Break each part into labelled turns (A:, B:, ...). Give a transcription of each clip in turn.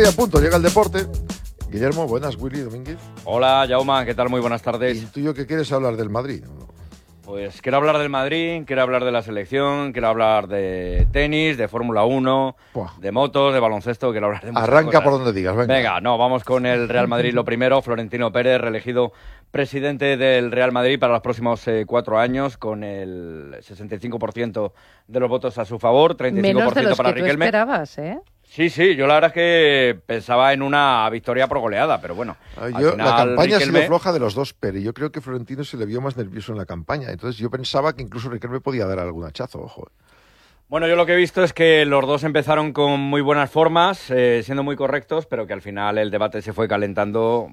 A: a punto, llega el deporte. Guillermo, buenas. Willy Domínguez.
B: Hola, Jaume, ¿qué tal? Muy buenas tardes.
A: ¿Y tú y yo qué quieres hablar del Madrid?
B: Pues quiero hablar del Madrid, quiero hablar de la selección, quiero hablar de tenis, de Fórmula 1, de motos, de baloncesto, quiero hablar de muchas
A: Arranca
B: cosas.
A: por donde digas, venga.
B: Venga, no, vamos con el Real Madrid. Lo primero, Florentino Pérez, reelegido presidente del Real Madrid para los próximos 4 años, con el 65% de los votos a su favor, 35%
C: Menos de los
B: para
C: que tú
B: Riquelme.
C: esperabas, ¿eh?
B: Sí, yo la verdad es que pensaba en una victoria por goleada, pero bueno.
A: La campaña
B: Riquelme...
A: ha sido floja de los dos, pero yo creo que Florentino se le vio más nervioso en la campaña. Entonces yo pensaba que incluso Riquelme podía dar algún hachazo, ojo.
B: Bueno, yo lo que he visto es que los dos empezaron con muy buenas formas, siendo muy correctos, pero que al final el debate se fue calentando,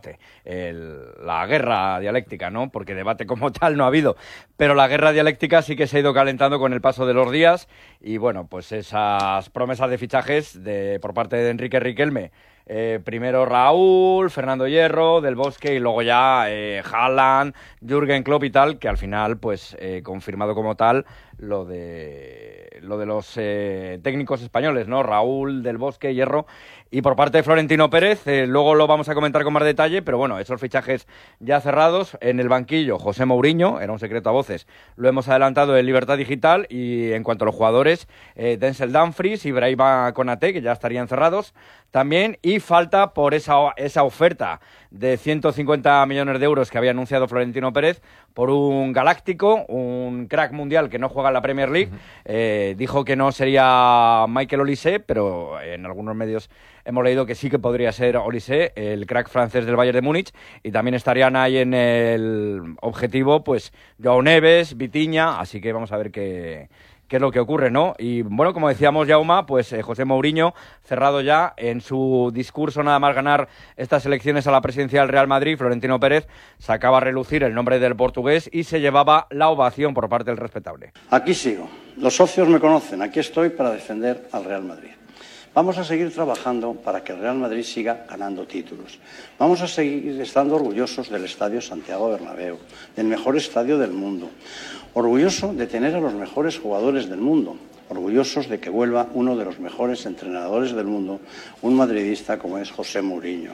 B: la guerra dialéctica, ¿no? Porque debate como tal no ha habido, pero la guerra dialéctica sí que se ha ido calentando con el paso de los días y bueno, pues esas promesas de fichajes por parte de Enrique Riquelme. Primero Raúl, Fernando Hierro, Del Bosque y luego ya Haaland, Jürgen Klopp y tal, que al final pues confirmado como tal lo de los técnicos españoles, ¿no? Raúl, Del Bosque, Hierro. Y por parte de Florentino Pérez, luego lo vamos a comentar con más detalle, pero bueno, esos fichajes ya cerrados. En el banquillo, José Mourinho, era un secreto a voces, lo hemos adelantado en Libertad Digital. Y en cuanto a los jugadores, Denzel Dumfries y Brahima Konaté, que ya estarían cerrados también. Y falta por esa oferta de 150 millones de euros que había anunciado Florentino Pérez por un galáctico, un crack mundial que no juega en la Premier League. Dijo que no sería Michael Olise, pero en algunos medios hemos leído que sí que podría ser Olise, el crack francés del Bayern de Múnich, y también estarían ahí en el objetivo pues Joao Neves, Vitinha, así que vamos a ver qué es lo que ocurre, ¿no? Y bueno, como decíamos, Jaume, pues José Mourinho, cerrado ya en su discurso nada más ganar estas elecciones a la presidencia del Real Madrid, Florentino Pérez sacaba a relucir el nombre del portugués y se llevaba la ovación por parte del respetable.
D: Aquí sigo. Los socios me conocen. Aquí estoy para defender al Real Madrid. Vamos a seguir trabajando para que el Real Madrid siga ganando títulos. Vamos a seguir estando orgullosos del Estadio Santiago Bernabéu, del mejor estadio del mundo. Orgulloso de tener a los mejores jugadores del mundo. Orgullosos de que vuelva uno de los mejores entrenadores del mundo, un madridista como es José Mourinho.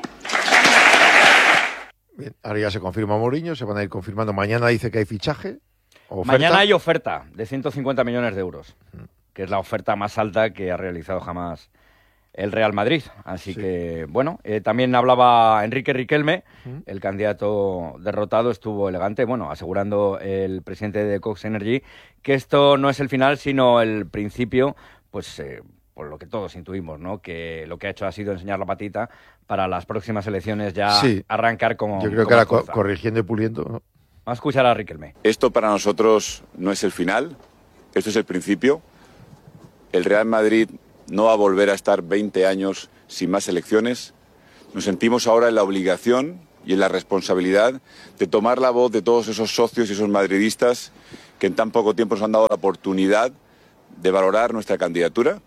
A: Bien, ahora ya se confirma Mourinho, se van a ir confirmando. Mañana dice que hay fichaje. ¿Oferta?
B: Mañana hay oferta de 150 millones de euros, que es la oferta más alta que ha realizado jamás el Real Madrid. Así que, bueno, también hablaba Enrique Riquelme, el candidato derrotado, estuvo elegante, bueno, asegurando el presidente de Cox Energy que esto no es el final, sino el principio, pues por lo que todos intuimos, ¿no? Que lo que ha hecho ha sido enseñar la patita para las próximas elecciones ya arrancar como...
A: Yo creo que ahora corrigiendo y puliendo, ¿no?
B: Vamos a escuchar a Riquelme.
E: Esto para nosotros no es el final, esto es el principio. El Real Madrid no va a volver a estar 20 años sin más elecciones. Nos sentimos ahora en la obligación y en la responsabilidad de tomar la voz de todos esos socios y esos madridistas que en tan poco tiempo nos han dado la oportunidad de valorar nuestra candidatura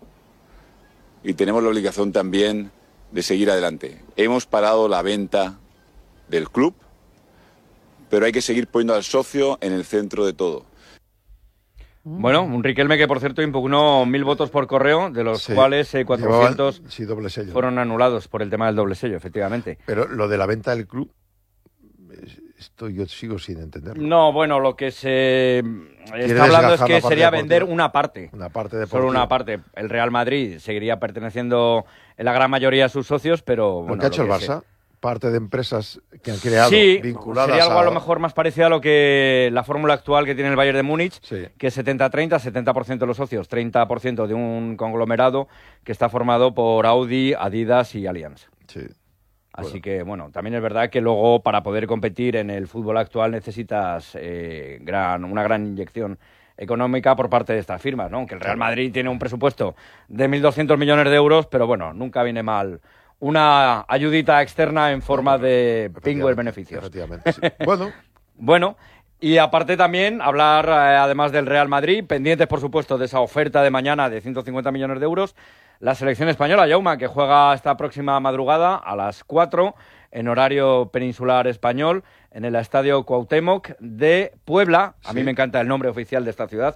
E: y tenemos la obligación también de seguir adelante. Hemos parado la venta del club, pero hay que seguir poniendo al socio en el centro de todo.
B: Bueno, un Riquelme que, por cierto, impugnó 1.000 votos por correo, de los cuales 400
A: doble sello,
B: fueron anulados por el tema del doble sello, efectivamente.
A: Pero lo de la venta del club, esto yo sigo sin entenderlo.
B: No, bueno, lo que se está hablando es que sería vender una parte.
A: Una parte deportiva.
B: Solo una parte. El Real Madrid seguiría perteneciendo en la gran mayoría a sus socios, pero...
A: Bueno, ¿qué ha hecho el Barça? Parte de empresas que han creado vinculadas
B: sería algo a lo mejor más parecido a lo que la fórmula actual que tiene el Bayern de Múnich, que es 70-30, 70% de los socios, 30% de un conglomerado que está formado por Audi, Adidas y Allianz. Así que, bueno, también es verdad que luego para poder competir en el fútbol actual necesitas una gran inyección económica por parte de estas firmas, ¿no? Que el Real Madrid tiene un presupuesto de 1.200 millones de euros, pero bueno, nunca viene mal una ayudita externa en forma de pingües beneficios.
A: Efectivamente, sí.
B: Bueno, y aparte también hablar, además del Real Madrid, pendientes, por supuesto, de esa oferta de mañana de 150 millones de euros, la selección española, Jaume, que juega esta próxima madrugada a las 4 en horario peninsular español, en el Estadio Cuauhtémoc de Puebla. A mí me encanta el nombre oficial de esta ciudad.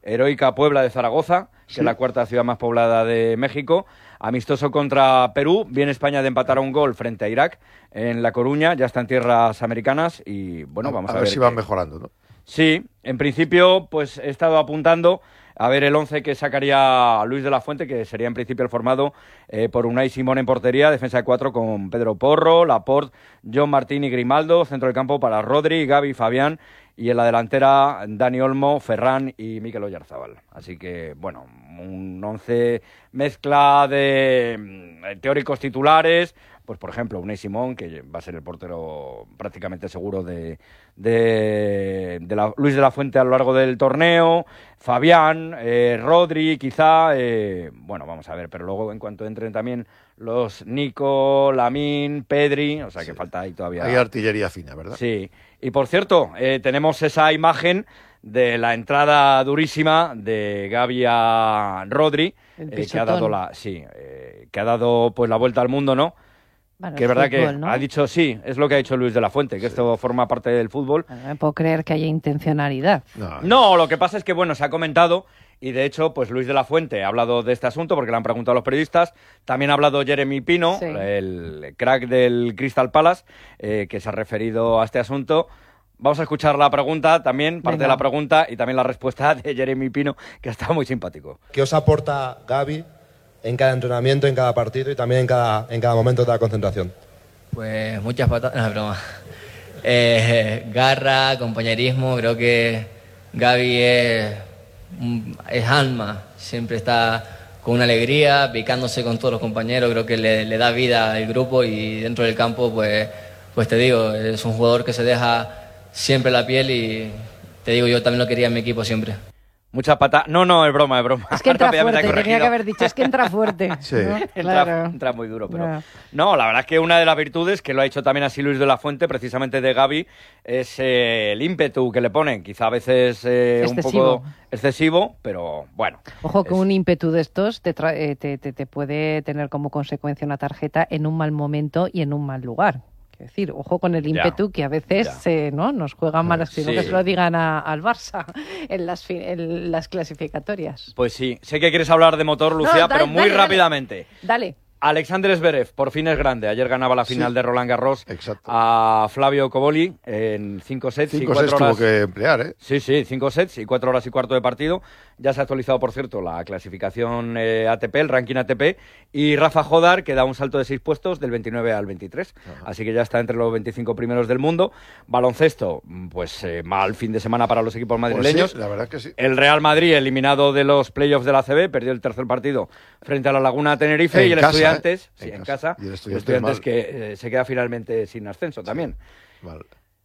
B: heroica Puebla de Zaragoza, que es la cuarta ciudad más poblada de México. Amistoso contra Perú, viene España de empatar a un gol frente a Irak en La Coruña, ya está en tierras americanas y bueno, vamos a ver
A: si van mejorando, ¿no?
B: Sí, en principio pues he estado apuntando a ver el 11 que sacaría Luis de la Fuente, que sería en principio el formado por Unai Simón en portería, defensa de 4 con Pedro Porro, Laporte, John Martín y Grimaldo, centro del campo para Rodri, Gavi, Fabián, y en la delantera Dani Olmo, Ferran y Mikel Oyarzábal. Así que, bueno, un 11 mezcla de teóricos titulares, pues por ejemplo Unai Simón, que va a ser el portero prácticamente seguro de Luis de la Fuente a lo largo del torneo, Fabián, Rodri quizá, bueno, vamos a ver, pero luego en cuanto entren también los Nico, Lamine, Pedri, o sea que falta ahí todavía.
A: Hay artillería fina, ¿verdad?
B: Sí, y por cierto, tenemos esa imagen de la entrada durísima de Gavi a Rodri, que ha dado que ha dado pues la vuelta al mundo, ¿no?
C: Bueno,
B: que es verdad
C: fútbol,
B: que
C: ¿no?
B: ha dicho sí, es lo que ha dicho Luis de la Fuente, que esto forma parte del fútbol.
C: No me puedo creer que haya intencionalidad.
B: No, lo que pasa es que, bueno, se ha comentado y de hecho, pues Luis de la Fuente ha hablado de este asunto porque le han preguntado a los periodistas. También ha hablado Jeremy Pino,
C: Sí.
B: el crack del Crystal Palace, que se ha referido a este asunto. Vamos a escuchar la pregunta también, parte
C: Venga.
B: de la pregunta y también la respuesta de Jeremy Pino, que está muy simpático.
F: ¿Qué os aporta Gavi en cada entrenamiento, en cada partido y también en cada momento de la concentración?
G: Pues muchas patadas, no, broma. Garra, compañerismo, creo que Gavi es alma, siempre está con una alegría, picándose con todos los compañeros, creo que le da vida al grupo y dentro del campo, pues te digo, es un jugador que se deja siempre la piel y te digo, yo también lo quería en mi equipo siempre.
B: Mucha pata. No, es broma, es broma.
C: Es que entra
B: Rápidamente ha
C: fuerte, tenía
B: corregido.
C: que haber dicho, es que entra fuerte.
A: Sí.
C: ¿no?
B: Entra muy duro, pero...
C: Ya.
B: No, la verdad es que una de las virtudes, que lo ha hecho también así Luis de la Fuente, precisamente de Gavi, es el ímpetu que le ponen. Quizá a veces un poco excesivo, pero bueno.
C: Ojo que un ímpetu de estos te puede tener como consecuencia una tarjeta en un mal momento y en un mal lugar. Es decir, ojo con el ímpetu que a veces ¿no? nos juegan malas, sino
B: Sí.
C: que se lo digan al Barça en las clasificatorias.
B: Pues sí, sé que quieres hablar de motor, Lucía,
C: No,
B: pero muy rápidamente.
C: Dale.
B: Alexander Zverev, por fin es grande. Ayer ganaba la final de Roland Garros a Flavio Cobolli en 5 sets y
A: 5
B: 4
A: sets
B: horas.
A: tuvo que emplear, ¿eh?
B: Sí, 5 sets y 4 horas y cuarto de partido. Ya se ha actualizado, por cierto, la clasificación ATP, el ranking ATP. Y Rafa Jodar, que da un salto de 6 puestos del 29 al 23. Así que ya está entre los 25 primeros del mundo. Baloncesto, pues mal fin de semana para los equipos madrileños.
A: Sí, la verdad que sí.
B: El Real Madrid, eliminado de los playoffs de la ACB, perdió el tercer partido frente a la Laguna Tenerife.
A: En
B: y el
A: casa,
B: Estudiantes,
A: ¿eh?
B: en casa.
A: Y el
B: El
A: Estudiantes
B: Estudiantes
A: mal.
B: que se queda finalmente sin ascenso también.
A: Vale.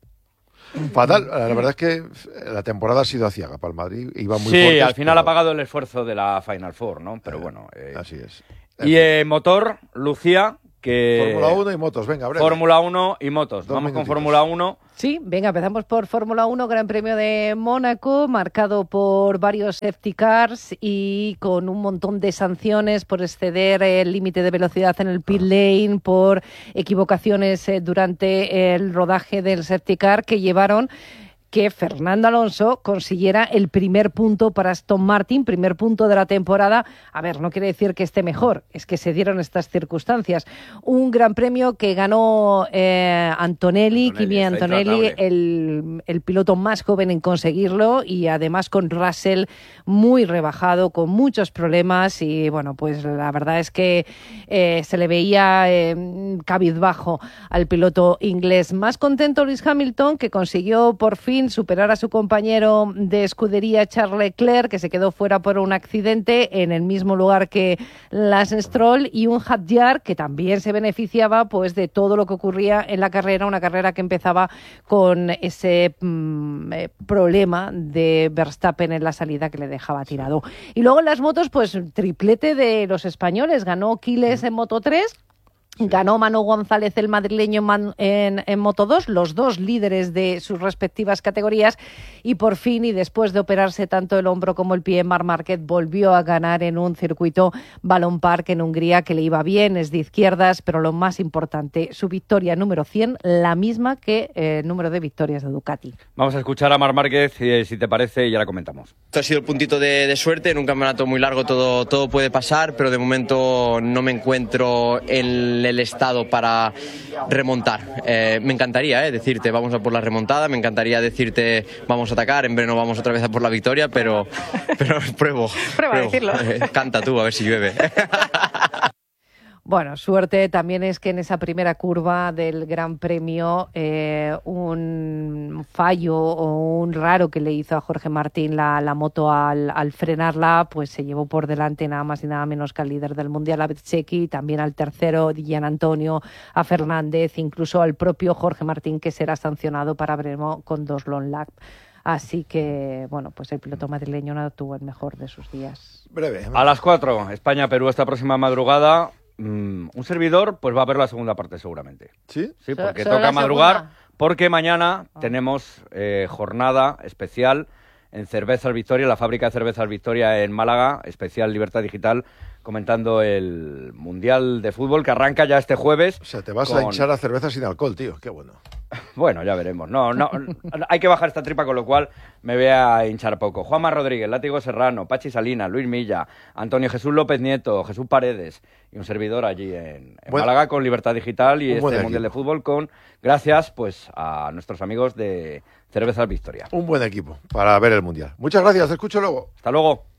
A: Fatal, la verdad es que la temporada ha sido aciaga para el Madrid. Iba muy
B: Sí,
A: fuertes,
B: al final
A: pero-
B: ha pagado el esfuerzo de la Final Four, ¿no? Pero bueno.
A: Así es.
B: Y motor, Lucía, que...
A: Fórmula 1 y motos, venga, breve.
B: Fórmula 1 y motos.
A: Dos
B: Vamos con
A: minutitos.
B: Fórmula 1.
C: Sí, venga, empezamos por Fórmula 1, Gran Premio de Mónaco, marcado por varios safety cars y con un montón de sanciones por exceder el límite de velocidad en el pit lane, por equivocaciones durante el rodaje del safety car que llevaron que Fernando Alonso consiguiera el primer punto para Aston Martin, primer punto de la temporada. A ver, no quiere decir que esté mejor, es que se dieron estas circunstancias. Un gran premio que ganó Antonelli, Kimi
B: está
C: Antonelli,
B: intratable.
C: el piloto más joven en conseguirlo y además con Russell muy rebajado, con muchos problemas y bueno, pues la verdad es que se le veía cabizbajo al piloto inglés. Más contento Lewis Hamilton, que consiguió por fin superar a su compañero de escudería Charles Leclerc, que se quedó fuera por un accidente en el mismo lugar que Lance Stroll, y un Hadjar que también se beneficiaba pues de todo lo que ocurría en la carrera, una carrera que empezaba con ese problema de Verstappen en la salida que le dejaba tirado. Y luego en las motos, pues triplete de los españoles, ganó Quiles en Moto 3. Ganó Manu González, el madrileño, en Moto2, los dos líderes de sus respectivas categorías, y por fin, y después de operarse tanto el hombro como el pie, Marc Márquez volvió a ganar en un circuito Ballon Park en Hungría, que le iba bien, es de izquierdas, pero lo más importante, su victoria número 100, la misma que el número de victorias de Ducati.
B: Vamos a escuchar a Marc Márquez, si te parece, y ya la comentamos.
H: Esto ha sido el puntito de suerte, en un campeonato muy largo todo puede pasar, pero de momento no me encuentro en el estado para remontar. Me encantaría decirte vamos a por la remontada, me encantaría decirte vamos a atacar, en verano vamos otra vez a por la victoria, pero pruebo
C: a decirlo.
H: Canta tú, a ver si llueve.
C: Bueno, suerte también es que en esa primera curva del Gran Premio un fallo o un raro que le hizo a Jorge Martín la moto al frenarla, pues se llevó por delante nada más y nada menos que al líder del Mundial, a Bezzecchi, también al tercero, Gian Antonio, a Fernández, incluso al propio Jorge Martín, que será sancionado para Bremo con 2 long lap. Así que, bueno, pues el piloto madrileño no tuvo el mejor de sus días.
A: Breve.
B: A las 4, España-Perú esta próxima madrugada. Un servidor pues va a ver la segunda parte seguramente.
A: ¿Sí?
B: Sí, porque
C: ¿Solo
B: toca
C: la
B: madrugar,
C: segunda?
B: porque mañana tenemos jornada especial en Cervezas Victoria, la fábrica de Cervezas Victoria en Málaga, especial Libertad Digital, comentando el Mundial de Fútbol que arranca ya este jueves.
A: O sea, te vas a hinchar a cerveza sin alcohol, tío. Qué bueno.
B: Bueno, ya veremos. No, hay que bajar esta tripa, con lo cual me voy a hinchar poco. Juanma Rodríguez, Látigo Serrano, Pachi Salinas, Luis Milla, Antonio Jesús López Nieto, Jesús Paredes y un servidor allí en Málaga con Libertad Digital y este Mundial de Fútbol gracias pues a nuestros amigos de Cervezas Victoria.
A: Un buen equipo para ver el Mundial. Muchas gracias, te escucho luego.
B: Hasta luego.